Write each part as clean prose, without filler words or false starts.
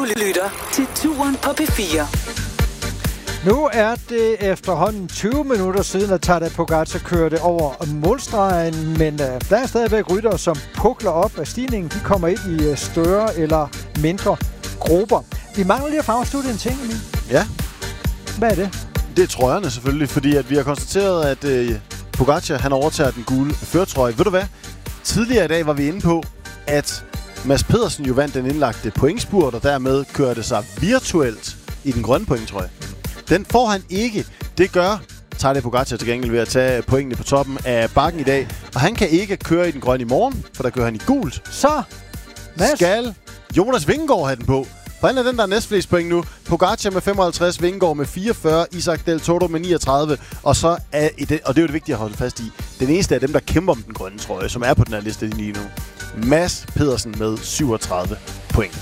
Du lytter til Touren på P4. Nu er det efterhånden 20 minutter siden, at Tadej Pogačar kørte over målstregen, men der er stadigvæk ryttere, som pukler op af stigningen. De kommer ind i større eller mindre grupper. Vi mangler lige at få afsluttet en ting, Emil. Ja. Hvad er det? Det er trøjerne selvfølgelig, fordi at vi har konstateret, at Pogačar han overtager den gule førertrøje. Ved du hvad? Tidligere i dag var vi inde på, at Mads Pedersen jo vandt den indlagte pointspurt, og dermed kørte sig virtuelt i den grønne pointtrøje. Den får han ikke. Det gør Tadej Pogačar til gengæld ved at tage pointene på toppen af bakken i dag. Og han kan ikke køre i den grønne i morgen, for der kører han i gult. Så Mads. Skal Jonas Vingegaard have den på. For han er den, der er næstflest point nu. Pogačar med 55, Vingegaard med 44, Isaac Del Toro med 39. Og så er det, og det er jo det vigtige at holde fast i, den eneste af dem, der kæmper om den grønne trøje, som er på den her liste lige nu. Mads Pedersen med 37 point.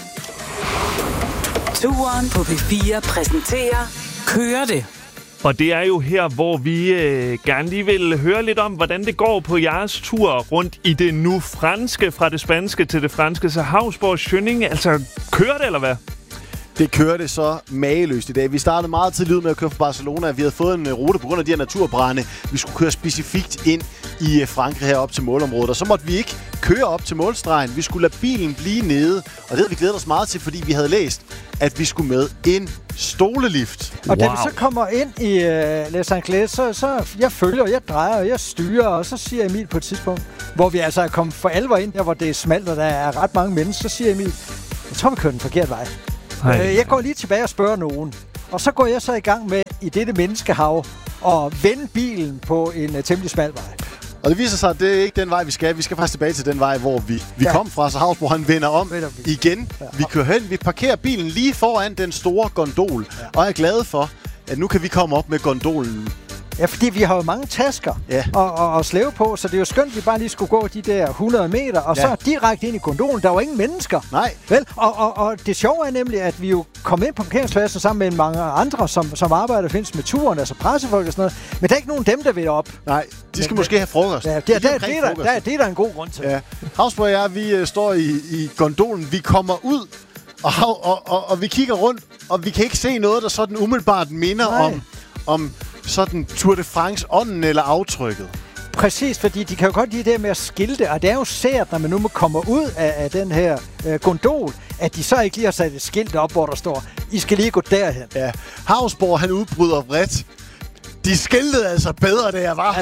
Touren på P4 præsenterer Kører det. Og det er jo her, hvor vi gerne lige vil høre lidt om, hvordan det går på jeres tur rundt i det nu franske, fra det spanske til det franske. Så Hausborg Schønning, altså kører det, eller hvad? Det kører det så mageløst i dag. Vi startede meget tidligt ud med at køre fra Barcelona. Vi havde fået en rute på grund af de her naturbrande. Vi skulle køre specifikt ind i Frankrig herop til målområdet. Og så måtte vi ikke køre op til målstregen. Vi skulle lade bilen blive nede. Og det havde vi glædet os meget til, fordi vi havde læst, at vi skulle med en stolelift. Og da vi så kommer ind i Les Anglais, så jeg følger, jeg drejer, og jeg styrer, og så siger Emil på et tidspunkt, hvor vi altså er kommet for alvor ind, der hvor det er smalt, og der er ret mange mennesker, så siger Emil, jeg tror, vi kører den forkerte vej. Jeg går lige tilbage og spørger nogen. Og så går jeg så i gang med, i dette menneskehav, at vende bilen på en temmelig smal vej. Og det viser sig, at det er ikke den vej, vi skal. Vi skal faktisk tilbage til den vej, hvor vi kom fra. Så Hausborg, han vender om igen. Ja. Vi kører hen. Vi parkerer bilen lige foran den store gondol. Ja. Og jeg er glad for, at nu kan vi komme op med gondolen. Ja, fordi vi har jo mange tasker og slæve på, så det er jo skønt, at vi bare lige skulle gå de der 100 meter, og så direkte ind i gondolen. Der var ingen mennesker. Nej. Vel? Og det sjove er nemlig, at vi jo kom ind på parkeringspladsen sammen med mange andre, som arbejder findes med turen, altså pressefolk og sådan noget. Men der er ikke nogen dem, der vil op. Nej, de skal måske have frokost. Ja, det er der en god grund til. Ja. Hausborg og jeg, vi står i gondolen. Vi kommer ud, og vi kigger rundt, og vi kan ikke se noget, der sådan umiddelbart minder om sådan Tour de France-ånden eller aftrykket. Præcis, fordi de kan jo godt lide det med at skilte, og det er jo sært, når man nu kommer ud af den her gondol, at de så ikke lige har sat et skilt op, hvor der står, I skal lige gå derhen. Ja. Hausborg, han udbryder vredt. De skiltede altså bedre, da jeg var.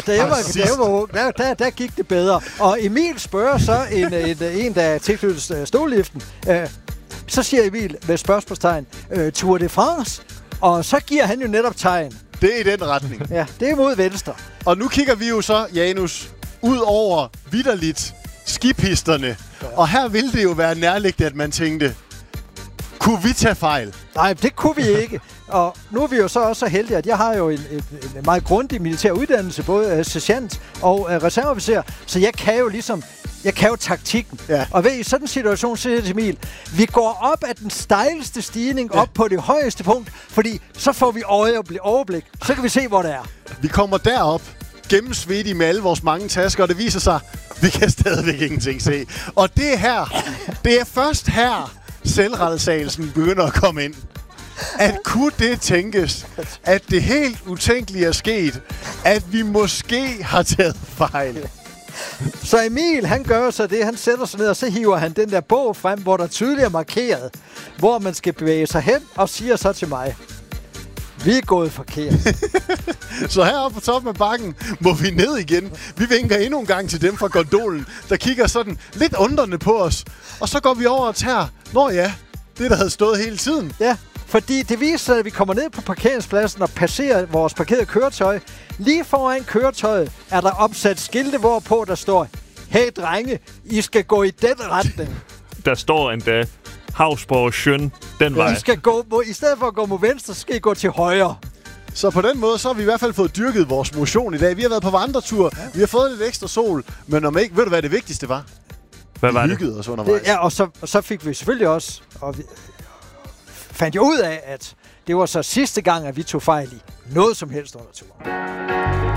Ja, der gik det bedre. Og Emil spørger så en der er tilknyttet stolliften. Så siger Emil med spørgsmålstegn, Tour de France, og så giver han jo netop tegn. Det er i den retning. Ja, det er mod venstre. Og nu kigger vi jo så, Janus, ud over vitterligt skipisterne. Ja. Og her ville det jo være nærliggende, at man tænkte, kunne vi tage fejl? Nej, det kunne vi ikke. Og nu er vi jo så også så heldige, at jeg har jo en meget grundig militær uddannelse, både sergeant og reserveofficer. Så jeg kan jo taktikken. Ja. Og ved i sådan en situation, siger jeg til Emil, vi går op ad den stejleste stigning, op på det højeste punkt, fordi så får vi overblik. Så kan vi se, hvor det er. Vi kommer derop, gennemsvedtige med alle vores mange tasker, og det viser sig, vi kan stadigvæk ingenting se. Og det er først her, selvrettelsagelsen begynder at komme ind. At kunne det tænkes, at det helt utænkelige er sket, at vi måske har taget fejl. Så Emil, han gør så det, han sætter sig ned, og så hiver han den der bog frem, hvor der tydeligt er markeret, hvor man skal bevæge sig hen, og siger så til mig, vi er gået forkert. Så heroppe på toppen af bakken må vi ned igen. Vi vinker endnu en gang til dem fra gondolen, der kigger sådan lidt undrende på os. Og så går vi over og tager, det der havde stået hele tiden. Ja, fordi det viser sig, at vi kommer ned på parkeringspladsen og passerer vores parkerede køretøj. Lige foran køretøjet er der opsat skilte, hvorpå der står, hey drenge, I skal gå i den retning. Der står endda, Hausborg Schøn, den vej. I stedet for at gå mod venstre, så skal I gå til højre. Så på den måde, så har vi i hvert fald fået dyrket vores motion i dag. Vi har været på vandretur, vi har fået lidt ekstra sol, men om ikke, ved du hvad det vigtigste var? Hvad var det? Vi hyggede os undervejs. Ja, og så fik vi selvfølgelig også, og vi fandt jo ud af, at det var så sidste gang, at vi tog fejl i noget som helst under turen.